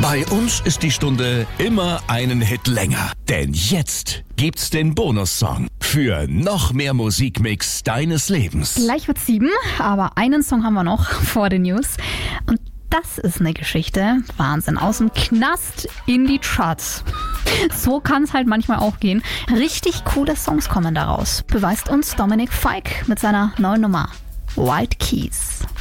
Bei uns ist die Stunde immer einen Hit länger. Denn jetzt gibt's den Bonussong für noch mehr Musikmix deines Lebens. Gleich wird's 7, aber einen Song haben wir noch vor den News. Und das ist eine Geschichte. Wahnsinn. Aus dem Knast in die Charts. So kann es halt manchmal auch gehen. Richtig coole Songs kommen daraus. Beweist uns Dominic Fike mit seiner neuen Nummer White Keys.